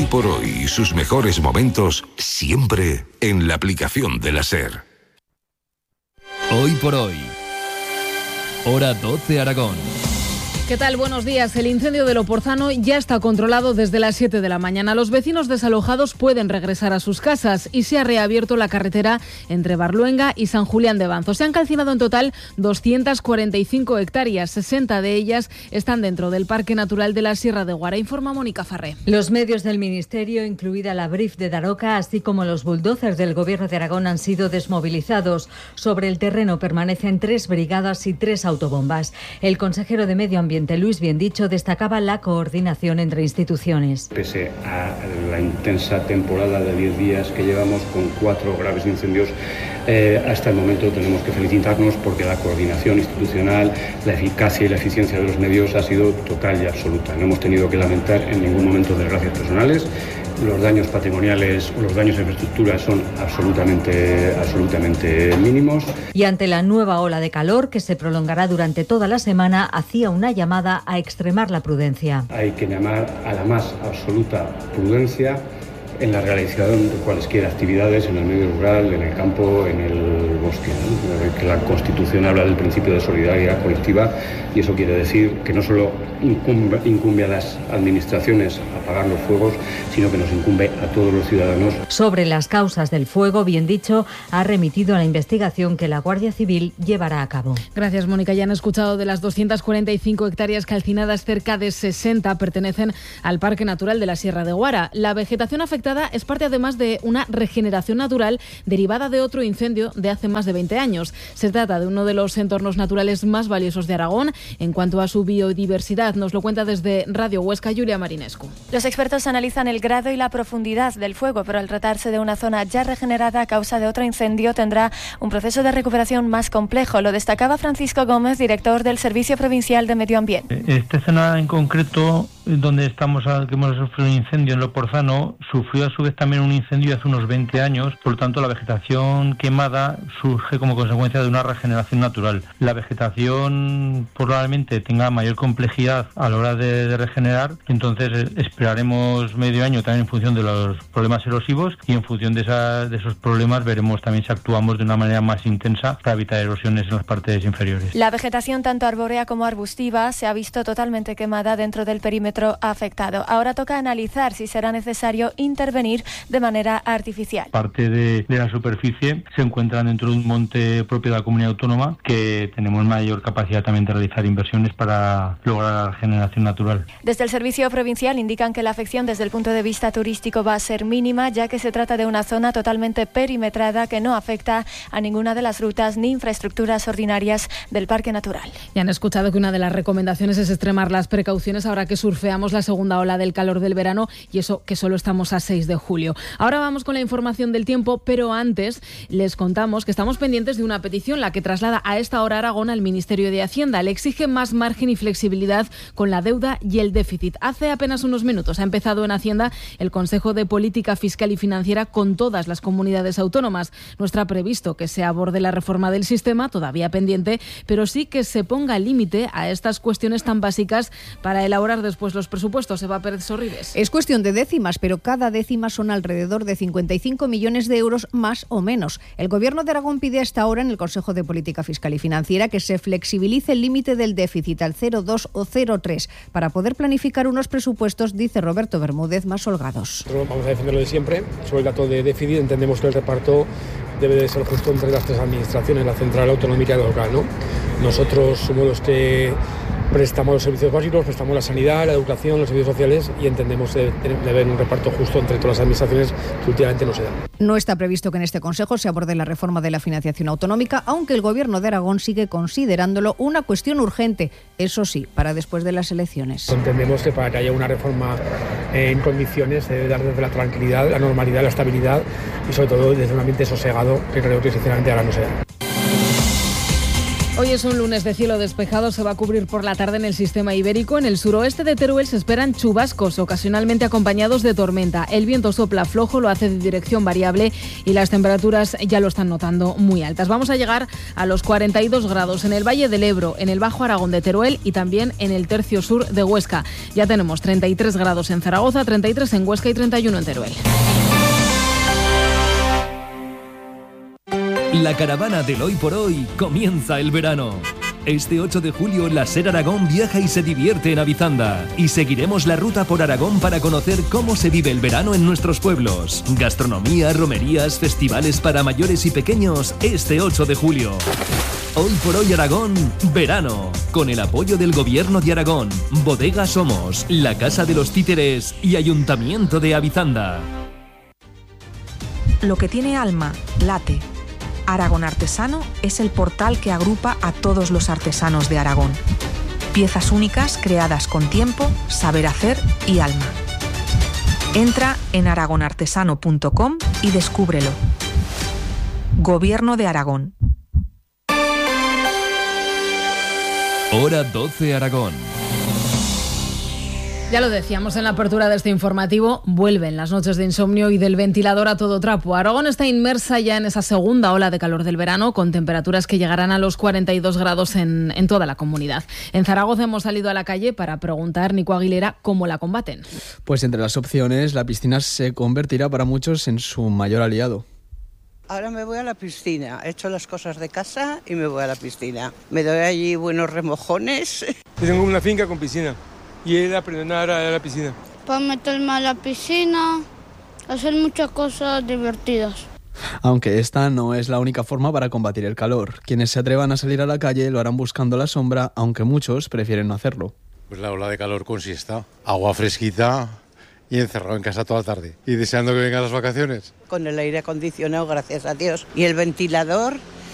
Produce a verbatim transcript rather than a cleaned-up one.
Hoy por hoy y sus mejores momentos siempre en la aplicación de la SER. Hoy por hoy. Hora doce Aragón. ¿Qué tal? Buenos días. El incendio de Loporzano ya está controlado desde las siete de la mañana. Los vecinos desalojados pueden regresar a sus casas y se ha reabierto la carretera entre Barluenga y San Julián de Banzo. Se han calcinado en total doscientas cuarenta y cinco hectáreas. sesenta de ellas están dentro del Parque Natural de la Sierra de Guara, informa Mónica Farré. Los medios del Ministerio, incluida la Brif de Daroca, así como los bulldozers del Gobierno de Aragón, han sido desmovilizados. Sobre el terreno permanecen tres brigadas y tres autobombas. El consejero de Medio Ambiente, Luis Biendicho, destacaba la coordinación entre instituciones. Pese a la intensa temporada de diez días que llevamos con cuatro graves incendios, eh, hasta el momento tenemos que felicitarnos porque la coordinación institucional, la eficacia y la eficiencia de los medios ha sido total y absoluta. No hemos tenido que lamentar en ningún momento desgracias personales. Los daños patrimoniales o los daños de infraestructura son absolutamente, absolutamente mínimos. Y ante la nueva ola de calor que se prolongará durante toda la semana, hacía una llamada a extremar la prudencia. Hay que llamar a la más absoluta prudencia en la realización de cualesquiera actividades en el medio rural, en el campo, en el bosque, ¿no? Que la Constitución habla del principio de solidaridad colectiva y eso quiere decir que no solo incumbe, incumbe a las administraciones apagar los fuegos, sino que nos incumbe a todos los ciudadanos. Sobre las causas del fuego, Biendicho ha remitido a la investigación que la Guardia Civil llevará a cabo. Gracias, Mónica. Ya han escuchado de las doscientas cuarenta y cinco hectáreas calcinadas, cerca de sesenta pertenecen al Parque Natural de la Sierra de Guara. La vegetación afectada es parte además de una regeneración natural derivada de otro incendio de hace más de veinte años. Se trata de uno de los entornos naturales más valiosos de Aragón en cuanto a su biodiversidad. Nos lo cuenta desde Radio Huesca Julia Marinescu. Los expertos analizan el grado y la profundidad del fuego, pero al tratarse de una zona ya regenerada a causa de otro incendio tendrá un proceso de recuperación más complejo. Lo destacaba Francisco Gómez, director del Servicio Provincial de Medio Ambiente. Esta zona en concreto, donde estamos, que hemos sufrido un incendio en Loporzano, sufrió a su vez también un incendio hace unos veinte años, por lo tanto la vegetación quemada surge como consecuencia de una regeneración natural. La vegetación probablemente tenga mayor complejidad a la hora de, de regenerar, entonces esperaremos medio año también en función de los problemas erosivos y en función de, esa, de esos problemas veremos también si actuamos de una manera más intensa para evitar erosiones en las partes inferiores. La vegetación tanto arbórea como arbustiva se ha visto totalmente quemada dentro del perímetro afectado. Ahora toca analizar si será necesario intervenir de manera artificial. Parte de, de la superficie se encuentra dentro de un monte propio de la comunidad autónoma que tenemos mayor capacidad también de realizar inversiones para lograr la regeneración natural. Desde el Servicio Provincial indican que la afección desde el punto de vista turístico va a ser mínima, ya que se trata de una zona totalmente perimetrada que no afecta a ninguna de las rutas ni infraestructuras ordinarias del Parque Natural. Ya han escuchado que una de las recomendaciones es extremar las precauciones ahora que surfeamos la segunda ola del calor del verano y eso que solo estamos a seis de julio. Ahora vamos con la información del tiempo, pero antes les contamos que estamos pendientes de una petición, la que traslada a esta hora Aragón al Ministerio de Hacienda. Le exige más margen y flexibilidad con la deuda y el déficit. Hace apenas unos minutos ha empezado en Hacienda el Consejo de Política Fiscal y Financiera con todas las comunidades autónomas. No está previsto que se aborde la reforma del sistema, todavía pendiente, pero sí que se ponga límite a estas cuestiones tan básicas para elaborar después los presupuestos. Eva Pérez Sorribes. Es cuestión de décimas, pero cada décima son alrededor de cincuenta y cinco millones de euros más o menos. El Gobierno de Aragón pide hasta ahora en el Consejo de Política Fiscal y Financiera que se flexibilice el límite del déficit al cero coma dos o cero coma tres para poder planificar unos presupuestos, dice Roberto Bermúdez, más holgados. Nosotros vamos a defenderlo de siempre. Sobre el dato de déficit entendemos que el reparto debe de ser justo entre las tres administraciones, la central, autonómica y la local, ¿no? Nosotros somos los que prestamos los servicios básicos, prestamos la sanidad, la educación, los servicios sociales y entendemos que debe haber un reparto justo entre todas las administraciones que últimamente no se da. No está previsto que en este Consejo se aborde la reforma de la financiación autonómica, aunque el Gobierno de Aragón sigue considerándolo una cuestión urgente, eso sí, para después de las elecciones. Entendemos que para que haya una reforma en condiciones se debe dar desde la tranquilidad, la normalidad, la estabilidad y sobre todo desde un ambiente sosegado que creo que sinceramente ahora no se da. Hoy es un lunes de cielo despejado, se va a cubrir por la tarde en el sistema ibérico. En el suroeste de Teruel se esperan chubascos, ocasionalmente acompañados de tormenta. El viento sopla flojo, lo hace de dirección variable y las temperaturas ya lo están notando muy altas. Vamos a llegar a los cuarenta y dos grados en el Valle del Ebro, en el Bajo Aragón de Teruel y también en el tercio sur de Huesca. Ya tenemos treinta y tres grados en Zaragoza, treinta y tres en Huesca y treinta y uno en Teruel. La caravana del Hoy por Hoy comienza el verano. Este ocho de julio la SER Aragón viaja y se divierte en Avizanda. Y seguiremos la ruta por Aragón para conocer cómo se vive el verano en nuestros pueblos. Gastronomía, romerías, festivales para mayores y pequeños este ocho de julio. Hoy por Hoy Aragón, verano. Con el apoyo del Gobierno de Aragón, Bodega Somos, la Casa de los Títeres y Ayuntamiento de Avizanda. Lo que tiene alma, late. Aragón Artesano es el portal que agrupa a todos los artesanos de Aragón. Piezas únicas creadas con tiempo, saber hacer y alma. Entra en aragon artesano punto com y descúbrelo. Gobierno de Aragón. Hora doce Aragón. Ya lo decíamos en la apertura de este informativo, vuelven las noches de insomnio y del ventilador a todo trapo. Aragón está inmersa ya en esa segunda ola de calor del verano, con temperaturas que llegarán a los cuarenta y dos grados en, en toda la comunidad. En Zaragoza hemos salido a la calle para preguntar, Nico Aguilera, cómo la combaten. Pues entre las opciones, la piscina se convertirá para muchos en su mayor aliado. Ahora me voy a la piscina, he hecho las cosas de casa y me voy a la piscina. Me doy allí buenos remojones. Yo tengo una finca con piscina. Y él aprendió a nadar a la piscina. Para meterme a la piscina, hacer muchas cosas divertidas. Aunque esta no es la única forma para combatir el calor. Quienes se atrevan a salir a la calle lo harán buscando la sombra, aunque muchos prefieren no hacerlo. Pues la ola de calor con siesta, agua fresquita y encerrado en casa toda la tarde. Y deseando que vengan las vacaciones. Con el aire acondicionado, gracias a Dios. Y el ventilador,